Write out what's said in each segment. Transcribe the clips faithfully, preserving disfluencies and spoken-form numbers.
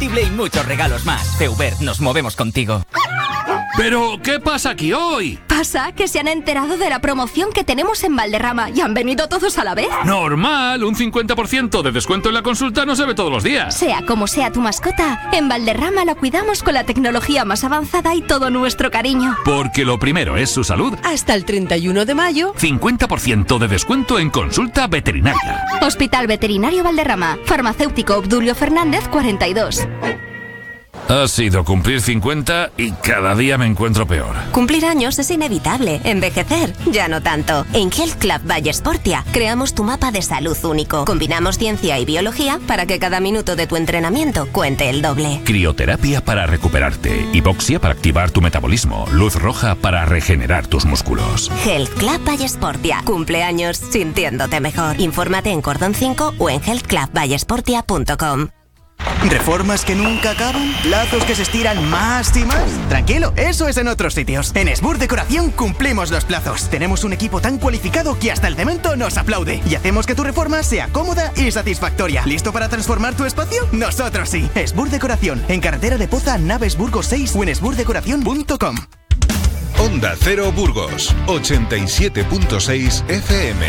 combustible y muchos regalos más. Ceuber, nos movemos contigo. ¿Pero qué pasa aquí hoy? Pasa que se han enterado de la promoción que tenemos en Valderrama y han venido todos a la vez. Normal, un cincuenta por ciento de descuento en la consulta no se ve todos los días. Sea como sea tu mascota, en Valderrama la cuidamos con la tecnología más avanzada y todo nuestro cariño. Porque lo primero es su salud. Hasta el treinta y uno de mayo, cincuenta por ciento de descuento en consulta veterinaria. Hospital Veterinario Valderrama. Farmacéutico Obdulio Fernández cuarenta y dos. Ha sido cumplir cincuenta y cada día me encuentro peor. Cumplir años es inevitable, envejecer ya no tanto. En Health Club Valle Sportia creamos tu mapa de salud único. Combinamos ciencia y biología para que cada minuto de tu entrenamiento cuente el doble. Crioterapia para recuperarte, hipoxia para activar tu metabolismo, luz roja para regenerar tus músculos. Health Club Valle Sportia. Cumpleaños sintiéndote mejor. Infórmate en Cordón cinco o en health club valle sportia punto com. ¿Reformas que nunca acaban? ¿Plazos que se estiran más y más? Tranquilo, eso es en otros sitios. En Esbur Decoración cumplimos los plazos. Tenemos un equipo tan cualificado que hasta el cemento nos aplaude. Y hacemos que tu reforma sea cómoda y satisfactoria. ¿Listo para transformar tu espacio? Nosotros sí. Esbur Decoración, en carretera de Poza, Naves Burgos seis o en esbur decoración punto com. Onda Cero Burgos, ochenta y siete punto seis F M.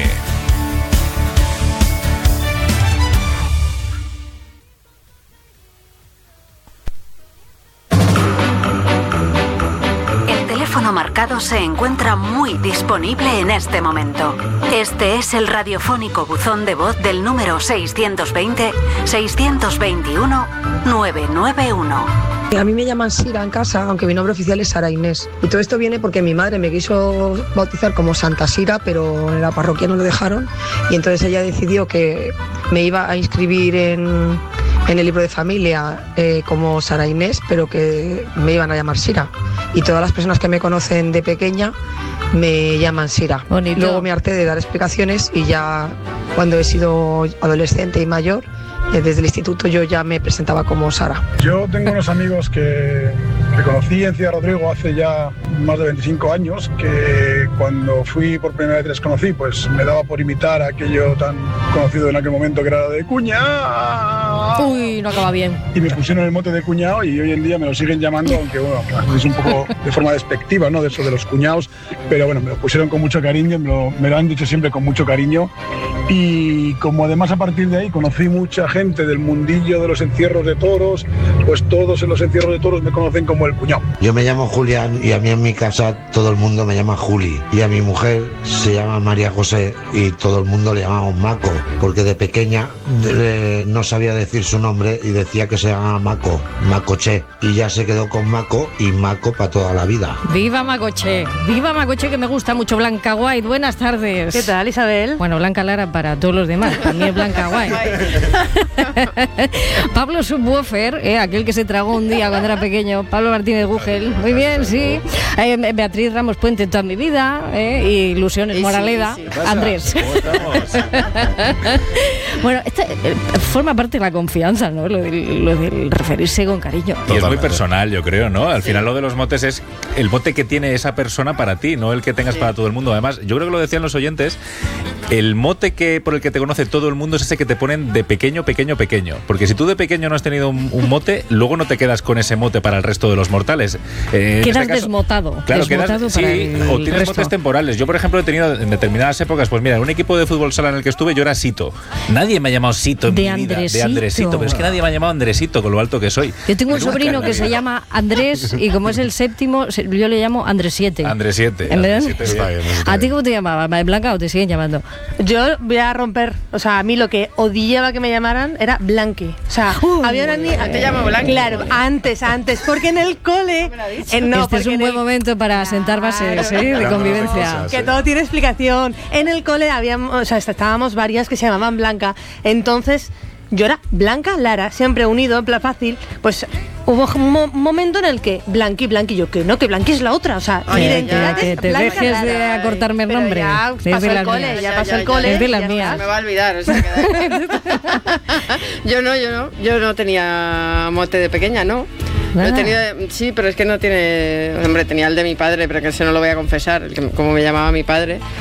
El teléfono marcado se encuentra muy disponible en este momento. Este es el radiofónico buzón de voz del número seiscientos veinte, seiscientos veintiuno, novecientos noventa y uno. A mí me llaman Sira en casa, aunque mi nombre oficial es Sara Inés. Y todo esto viene porque mi madre me quiso bautizar como Santa Sira, pero en la parroquia no lo dejaron. Y entonces ella decidió que me iba a inscribir en, en el libro de familia eh, como Sara Inés, pero que me iban a llamar Sira. Y todas las personas que me conocen de pequeña me llaman Sira. Bonito. Luego me harté de dar explicaciones y ya cuando he sido adolescente y mayor, desde el instituto yo ya me presentaba como Sara. Yo tengo unos amigos que, que conocí en Ciudad Rodrigo hace ya más de veinticinco años, que cuando fui por primera vez les conocí, pues me daba por imitar aquello tan conocido en aquel momento que era de cuñado. Uy, no acaba bien. Y me pusieron el mote de cuñado y hoy en día me lo siguen llamando, aunque bueno, es un poco de forma despectiva, ¿no? De eso de los cuñados, pero bueno, me lo pusieron con mucho cariño, me lo, me lo han dicho siempre con mucho cariño. Y como además a partir de ahí conocí mucha gente del mundillo de los encierros de toros, pues todos en los encierros de toros me conocen como el cuñado. Yo me llamo Julián y a mí en mi casa todo el mundo me llama Juli. Y a mi mujer se llama María José y todo el mundo le llamamos Maco, porque de pequeña eh, no sabía decir su nombre y decía que se llamaba Maco, Macoche. Y ya se quedó con Maco y Maco para toda la vida. ¡Viva Macoche! ¡Viva Macoche, que me gusta mucho! Blanca White, buenas tardes. ¿Qué tal, Isabel? Bueno, Blanca Lara para todos los demás, también es Blanca White. Pablo Subwoofer, eh, aquel que se tragó un día cuando era pequeño. Pablo Martínez Gugel, muy bien, sí. Eh, Beatriz Ramos Puente, toda mi vida, eh, y Ilusiones Moraleda. Sí, sí. Andrés. Bueno, esta eh, forma parte de la confianza, ¿no? Lo del, lo del referirse con cariño. Y es muy personal, yo creo, ¿no? Al final lo de los motes es el mote que tiene esa persona para ti, no el que tengas sí. para todo el mundo. Además, yo creo que lo decían los oyentes, el mote que por el que te conoce todo el mundo es ese que te ponen de pequeño, pequeño, pequeño. Porque si tú de pequeño no has tenido un, un mote, luego no te quedas con ese mote para el resto de los mortales. Eh, quedas este caso, desmotado. Claro, desmotado quedas, sí, el, o tienes resto. motes temporales. Yo, por ejemplo, he tenido en determinadas épocas, pues mira, en un equipo de fútbol sala en el que estuve, yo era Sito. Nadie me ha llamado Sito en de mi Andresito. vida. De Andresito. Pero es que nadie me ha llamado Andresito con lo alto que soy. Yo tengo un sobrino que se llama Andrés y como es el séptimo, yo le llamo Andrés siete. Andrés siete. ¿A ti cómo te llamaba? ¿Blanca o te siguen llamando? Yo voy a romper, o sea, a mí lo que odiaba que me llamaran era Blanqui. O sea, uh, había una niña... ¿Te llamo Blanqui? Claro, antes, antes, porque en el cole... Eh, no, este es un buen el... momento para claro, sentar bases ¿eh? de convivencia. Cosas, que todo tiene explicación. En el cole habíamos, o sea, estábamos varias que se llamaban Blanca. Entonces... Yo era Blanca Lara, siempre unido, en plan fácil. Pues hubo un mo- momento en el que Blanqui, Blanqui, yo que no, que Blanqui es la otra. O sea, mi identidad es te Blanca dejes Lara. De acortarme el nombre. Ya pasó el cole, mías. ya pasó ya, el cole. Es de las mías. Me va a olvidar. O sea, que... yo no, yo no. Yo no tenía mote de pequeña, ¿no? Lo he tenido, sí, pero es que no tiene... Hombre, tenía el de mi padre, pero que ese no lo voy a confesar, el que, como me llamaba mi padre.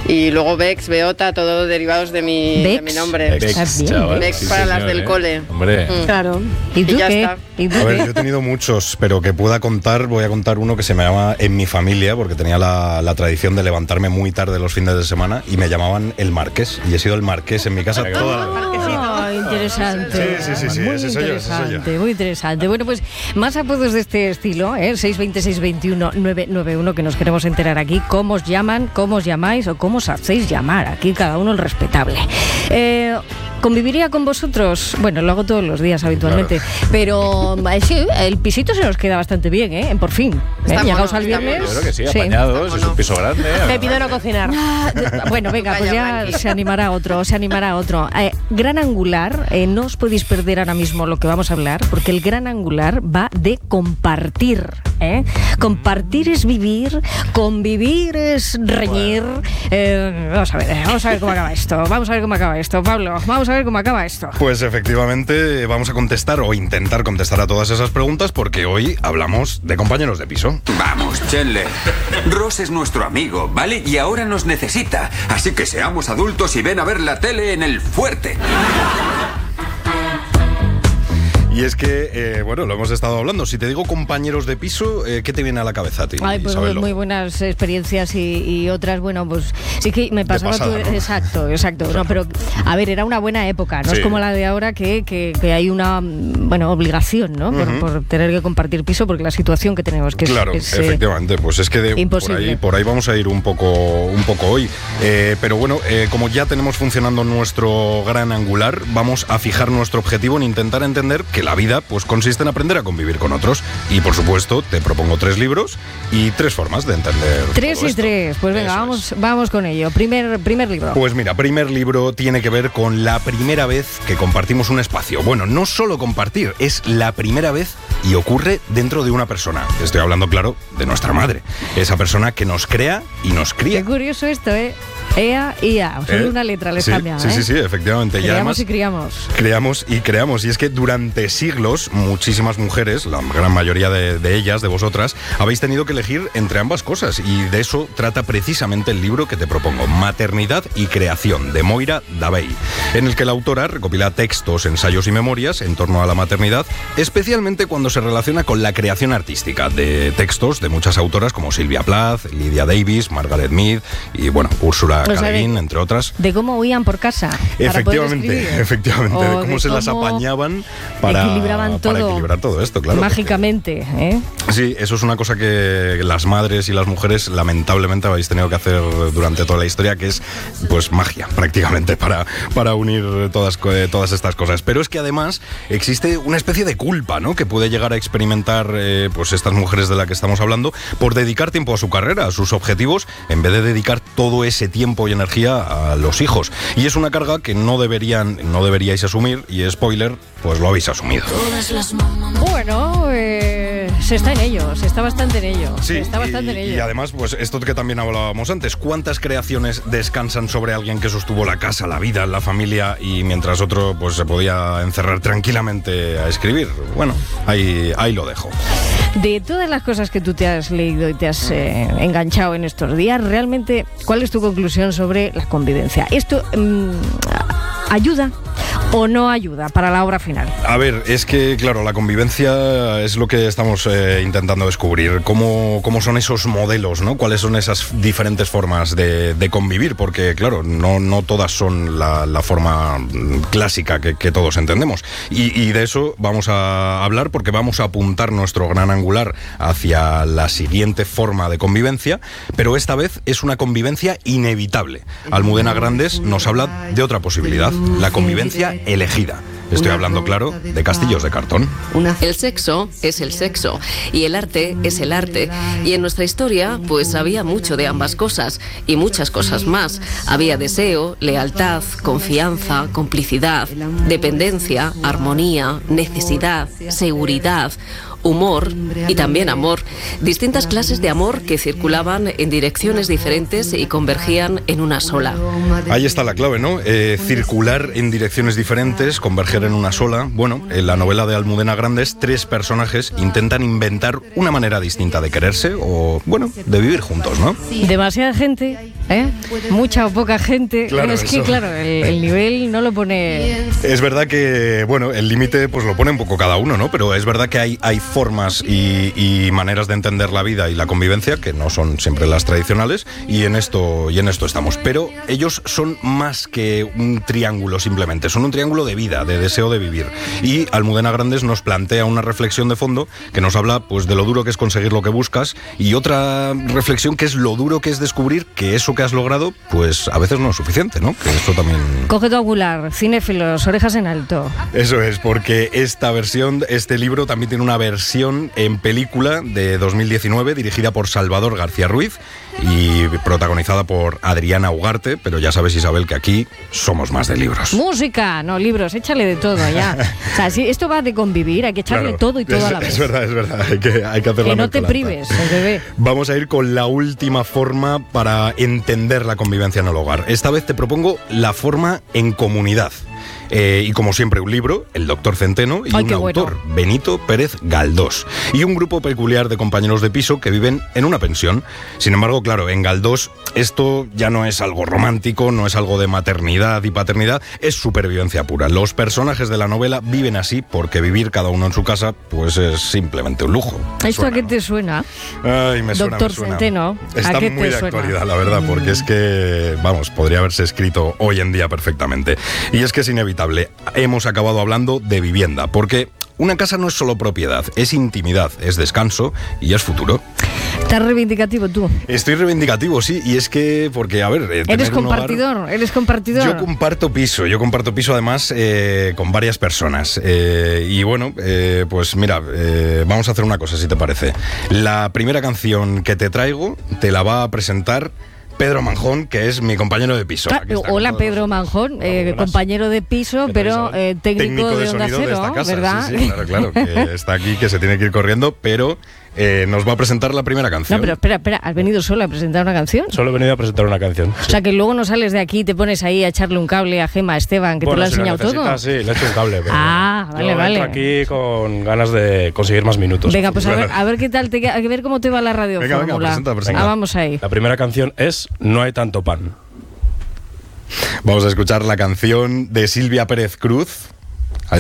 Y luego Bex, Beota, todo derivados de mi, de mi nombre. Bex, Bex, chaval. Bex Sí, para señor, las del ¿eh? cole. Hombre. Mm. Claro. ¿Y tú ya qué? está. ¿Y tú A ver, qué? yo he tenido muchos, pero que pueda contar, voy a contar uno que se me llama En mi familia, porque tenía la, la tradición de levantarme muy tarde los fines de semana y me llamaban el Marqués. Y he sido el Marqués en mi casa toda la vida. Ah, interesante. Sí, sí, sí, sí, Muy ese soy yo, ese soy yo. interesante, muy interesante. Bueno, pues más apodos de este estilo, ¿eh? seis dos cero, seis dos uno, nueve nueve uno, que nos queremos enterar aquí. ¿Cómo os llaman, cómo os llamáis o cómo os hacéis llamar? Aquí cada uno el respetable. Eh... ¿Conviviría con vosotros? Bueno, lo hago todos los días habitualmente, claro. Pero eh, sí, el pisito se nos queda bastante bien, ¿eh? Por fin. ¿eh? Llegaos al viernes. Yo creo que sí, apañados, es un piso grande. Te pido no cocinar. Ah, bueno, venga, pues ya se animará otro, se animará otro. Eh, gran Angular, eh, no os podéis perder ahora mismo lo que vamos a hablar, porque el Gran Angular va de compartir. ¿eh? Compartir es vivir, convivir es reñir. Eh, vamos a ver, eh, vamos a ver cómo acaba esto. Vamos a ver cómo acaba esto, Pablo. Vamos a ver cómo acaba esto. Pues efectivamente vamos a contestar o intentar contestar a todas esas preguntas porque hoy hablamos de compañeros de piso. Vamos, Chandler. Ross es nuestro amigo, ¿vale? Y ahora nos necesita. Así que seamos adultos y ven a ver la tele en el fuerte. Y es que, eh, bueno, lo hemos estado hablando. Si te digo compañeros de piso, eh, ¿qué te viene a la cabeza a ti? Ay, pues muy, muy buenas experiencias y, y otras, bueno, pues sí que me pasaba pasada, tú, ¿no? Exacto, exacto. No, pero, a ver, era una buena época, no Sí. es como la de ahora que, que, que hay una, bueno, obligación, ¿no? Por, Ujú. por tener que compartir piso, porque la situación que tenemos, que es- Claro, es, eh, efectivamente, pues es que de, por, imposible. ahí, por ahí vamos a ir un poco, un poco hoy. Eh, pero bueno, eh, como ya tenemos funcionando nuestro Gran Angular, vamos a fijar nuestro objetivo en intentar entender que la vida pues consiste en aprender a convivir con otros. Y por supuesto, te propongo tres libros y tres formas de entender Tres todo y esto. tres, pues venga, vamos, vamos con ello. Primer, primer libro. Pues mira, primer libro tiene que ver con la primera vez que compartimos un espacio. Bueno, no solo compartir, es la primera vez y ocurre dentro de una persona. Estoy hablando, claro, de nuestra madre. Esa persona que nos crea y nos cría. Qué curioso esto, ¿eh? Ea y A, solo ¿Eh? una letra les sí, cambia, sí, ¿eh? sí, sí, efectivamente. Creamos y además y criamos. creamos y creamos. Y es que durante siglos muchísimas mujeres, la gran mayoría de, de ellas, de vosotras, habéis tenido que elegir entre ambas cosas. Y de eso trata precisamente el libro que te propongo, Maternidad y Creación, de Moira Davey, en el que la autora recopila textos, ensayos y memorias en torno a la maternidad, especialmente cuando se relaciona con la creación artística, de textos de muchas autoras como Sylvia Plath, Lydia Davis, Margaret Mead y, bueno, Úrsula O sea, K. Le Guin, de- entre otras. De cómo huían por casa. para poder Efectivamente, escribir. efectivamente, de O cómo de se las cómo apañaban para, equilibraban para todo equilibrar todo esto, claro. mágicamente, ¿eh? Sí, eso es una cosa que las madres y las mujeres lamentablemente habéis tenido que hacer durante toda la historia, que es pues magia prácticamente para, para unir todas, eh, todas estas cosas. Pero es que además existe una especie de culpa, ¿no?, que puede llegar a experimentar eh, pues estas mujeres de las que estamos hablando por dedicar tiempo a su carrera, a sus objetivos, en vez de dedicar todo ese tiempo y energía a los hijos. Y es una carga que no deberían, no deberíais asumir, y spoiler, pues lo habéis asumido. Bueno, eh, se está en ello, se está bastante en ello. Sí, se está bastante en y, ello. y además, pues esto que también hablábamos antes, ¿cuántas creaciones descansan sobre alguien que sostuvo la casa, la vida, la familia, y mientras otro pues se podía encerrar tranquilamente a escribir? Bueno, ahí, ahí lo dejo. De todas las cosas que tú te has leído y te has eh, enganchado en estos días, realmente, ¿cuál es tu conclusión sobre la convivencia? ¿Esto mm, ayuda o no ayuda para la obra final? A ver, es que, claro, la convivencia es lo que estamos eh, intentando descubrir. ¿Cómo, cómo son esos modelos, ¿no? ¿Cuáles son esas diferentes formas de, de convivir? Porque, claro, no, no todas son la, la forma clásica que, que todos entendemos. Y, y de eso vamos a hablar, porque vamos a apuntar nuestro gran angular hacia la siguiente forma de convivencia, pero esta vez es una convivencia inevitable. Almudena Grandes nos habla de otra posibilidad, la convivencia elegida. Estoy hablando, claro, de castillos de cartón. El sexo es el sexo y el arte es el arte. Y en nuestra historia, pues había mucho de ambas cosas y muchas cosas más. Había deseo, lealtad, confianza, complicidad, dependencia, armonía, necesidad, seguridad, humor y también amor. Distintas clases de amor que circulaban en direcciones diferentes y convergían en una sola. Ahí está la clave, ¿no? Eh, circular en direcciones diferentes, converger en una sola. Bueno, en la novela de Almudena Grandes, tres personajes intentan inventar una manera distinta de quererse o, bueno, de vivir juntos, ¿no? Demasiada gente ¿eh? Mucha o poca gente. Claro, es que, eso. claro, el, el nivel no lo pone... Es verdad que, bueno, el límite pues lo pone un poco cada uno, ¿no? Pero es verdad que hay, hay formas y, y maneras de entender la vida y la convivencia que no son siempre las tradicionales y en esto, y en esto estamos. Pero ellos son más que un triángulo simplemente, son un triángulo de vida, de deseo de vivir. Y Almudena Grandes nos plantea una reflexión de fondo que nos habla pues de lo duro que es conseguir lo que buscas y otra reflexión que es lo duro que es descubrir que eso que has logrado pues a veces no es suficiente, ¿no? Que esto también... Coge tu ocular, cinéfilos, orejas en alto. Eso es, porque esta versión, este libro también tiene una versión en película de dos mil diecinueve dirigida por Salvador García Ruiz y protagonizada por Adriana Ugarte, pero ya sabes, Isabel, que aquí somos más de libros. Música, no libros, échale de todo ya. O sea, si esto va de convivir, hay que echarle Claro, todo y todo es, a la vez. Es verdad, es verdad, hay que, hay que hacer Que la no te mezcolanza. prives, el bebé. Vamos a ir con la última forma para entender la convivencia en el hogar. Esta vez te propongo la forma en comunidad. Eh, y como siempre un libro, El Doctor Centeno, y Ay, un qué autor, bueno. Benito Pérez Galdós. Y un grupo peculiar de compañeros de piso que viven en una pensión. Sin embargo, claro, en Galdós esto ya no es algo romántico, no es algo de maternidad y paternidad, es supervivencia pura. Los personajes de la novela viven así porque vivir cada uno en su casa pues es simplemente un lujo. ¿Esto a qué te suena? Ay, me suena, Doctor me suena. Centeno, ¿a Está qué muy te de suena? actualidad, la verdad, porque es que, vamos, podría haberse escrito hoy en día perfectamente. Y es que es inevitable. Hemos acabado hablando de vivienda, porque una casa no es solo propiedad, es intimidad, es descanso y es futuro. ¿Estás reivindicativo tú? Estoy reivindicativo, sí, y es que, porque, a ver... eh, ¿Eres tener un hogar- compartidor? ¿Eres compartidor? Yo comparto piso, yo comparto piso además eh, con varias personas. Eh, y bueno, eh, pues mira, eh, vamos a hacer una cosa, si te parece. La primera canción que te traigo te la va a presentar Pedro Manjón, que es mi compañero de piso. Ah, Aquí está con hola, todos Pedro Manjón, eh, compañero de piso, pero eh, técnico, de Onda sonido Cero, de esta casa. ¿verdad? Sí, sí, claro, claro, que está aquí, que se tiene que ir corriendo, pero eh, nos va a presentar la primera canción. No, pero espera, espera, ¿has venido solo a presentar una canción? Solo he venido a presentar una canción. O sea, que luego no sales de aquí y te pones ahí a echarle un cable a Gema, a Esteban, que Bueno, te lo ha si lo enseñado todo. necesitas, Sí, le he hecho un cable. Pero Ah, vale, yo vale. entro aquí con ganas de conseguir más minutos. Venga, pues a ver, a ver qué tal te queda, a ver cómo te va la radio Venga, venga, fórmula. presenta, presenta. Ah, vamos ahí. La primera canción es No hay tanto pan. Vamos a escuchar la canción de Silvia Pérez Cruz,